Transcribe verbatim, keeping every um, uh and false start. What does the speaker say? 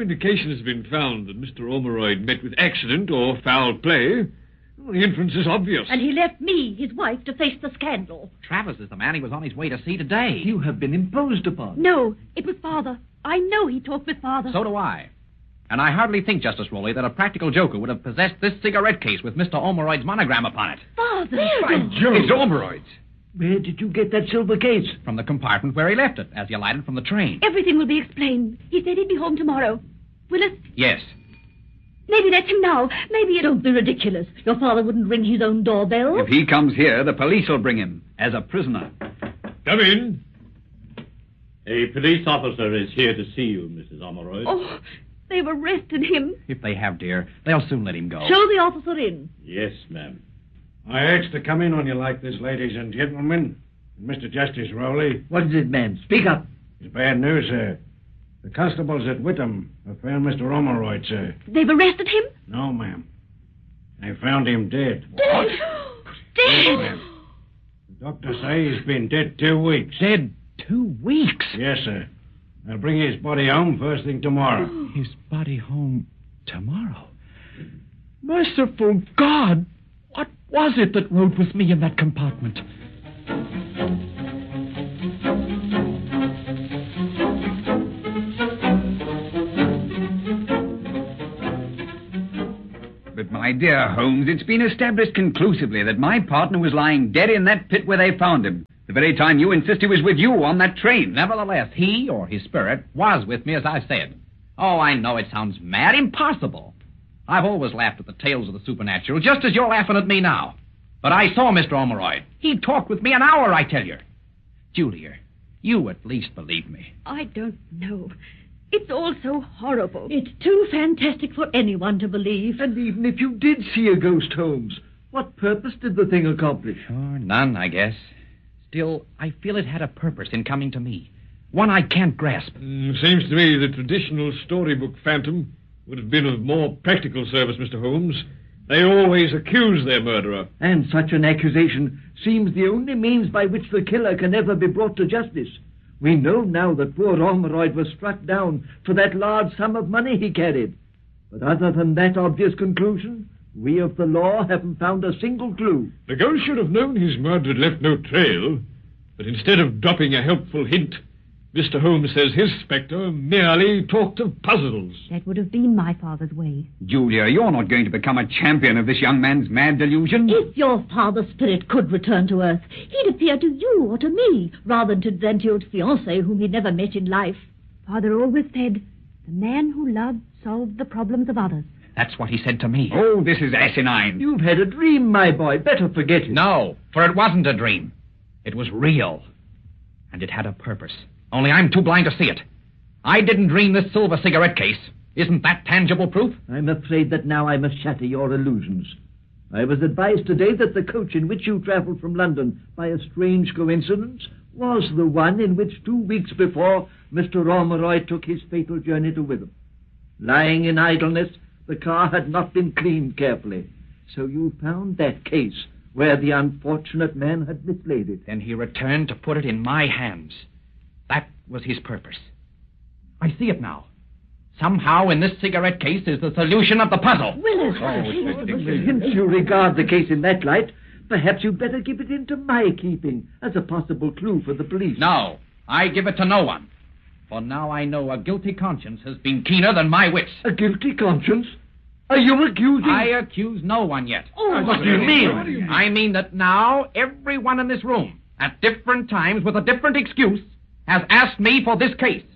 indication has been found that Mister Ormeroyd met with accident or foul play, well, the inference is obvious. And he left me, his wife, to face the scandal. Travers is the man he was on his way to see today. You have been imposed upon. No, it was Father. I know he talked with Father. So do I. And I hardly think, Justice Rowley, that a practical joker would have possessed this cigarette case with Mister Ormeroyd's monogram upon it. Father! By Jove! It's Ormeroyd's. Where did you get that silver case? From the compartment where he left it, as he alighted from the train. Everything will be explained. He said he'd be home tomorrow. Willis? Yes. Maybe that's him now. Maybe it... Don't be ridiculous. Your father wouldn't ring his own doorbell. If he comes here, the police will bring him as a prisoner. Come in. A police officer is here to see you, Missus Ormeroyd. Oh, they've arrested him. If they have, dear, they'll soon let him go. Show the officer in. Yes, ma'am. I asked to come in on you like this, ladies and gentlemen. Mister Justice Rowley. What is it, man? Speak up. It's bad news, sir. The constables at Whittam have found Mister Ormeroyd, sir. They've arrested him? No, ma'am. They found him dead. Dead? Dead? Yes, ma'am. The doctor say he's been dead two weeks. Dead two weeks? Yes, sir. They'll bring his body home first thing tomorrow. His body home tomorrow? Merciful God! What was it that rode with me in that compartment? But, my dear Holmes, it's been established conclusively that my partner was lying dead in that pit where they found him, the very time you insist he was with you on that train. Nevertheless, he, or his spirit, was with me, as I said. Oh, I know it sounds mad, impossible. I've always laughed at the tales of the supernatural, just as you're laughing at me now. But I saw Mister Ormeroyd. He talked with me an hour, I tell you. Julia, you at least believe me. I don't know. It's all so horrible. It's too fantastic for anyone to believe. And even if you did see a ghost, Holmes, what purpose did the thing accomplish? Sure, none, I guess. Still, I feel it had a purpose in coming to me. One I can't grasp. Mm, seems to me the traditional storybook phantom would have been of more practical service, Mister Holmes. They always accuse their murderer. And such an accusation seems the only means by which the killer can ever be brought to justice. We know now that poor Ormeroyd was struck down for that large sum of money he carried. But other than that obvious conclusion, we of the law haven't found a single clue. The ghost should have known his murder had left no trail, but instead of dropping a helpful hint, Mister Holmes says his spectre merely talked of puzzles. That would have been my father's way. Julia, you're not going to become a champion of this young man's mad delusion. If your father's spirit could return to earth, he'd appear to you or to me, rather than to that old fiancé whom he'd never met in life. Father always said, the man who loved solved the problems of others. That's what he said to me. Oh, this is asinine. You've had a dream, my boy. Better forget it. No, for it wasn't a dream. It was real. And it had a purpose. Only I'm too blind to see it. I didn't dream this silver cigarette case. Isn't that tangible proof? I'm afraid that now I must shatter your illusions. I was advised today that the coach in which you travelled from London, by a strange coincidence, was the one in which two weeks before Mister Ormeroyd took his fatal journey to Witham. Lying in idleness, the car had not been cleaned carefully. So you found that case where the unfortunate man had mislaid it. Then he returned to put it in my hands. That was his purpose. I see it now. Somehow in this cigarette case is the solution of the puzzle. Willis! Oh, since you regard the case in that light, perhaps you'd better give it into my keeping as a possible clue for the police. No, I give it to no one. For now I know a guilty conscience has been keener than my wits. A guilty conscience? Are you accusing... I accuse no one yet. Oh, what do you mean? I mean that now everyone in this room, at different times with a different excuse, has asked me for this case.